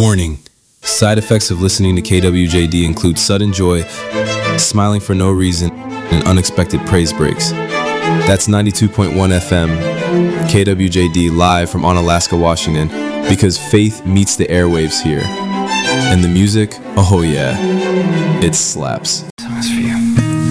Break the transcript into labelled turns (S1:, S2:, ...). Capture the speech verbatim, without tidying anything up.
S1: Warning. Side effects of listening to K W J D include sudden joy, smiling for no reason, and unexpected praise breaks. That's ninety-two point one F M, K W J D, live from Onalaska, Washington, because faith meets the airwaves here. And the music, oh yeah, it slaps.
S2: This one's for you.